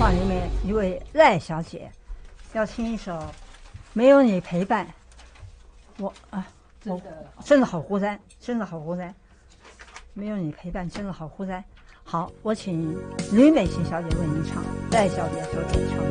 场里面一位赖小姐，要听一首《没有你陪伴》。我真的好孤单，真的好孤单，没有你陪伴，真的好孤单。好，我请吕美琴小姐为您唱，赖小姐所主唱。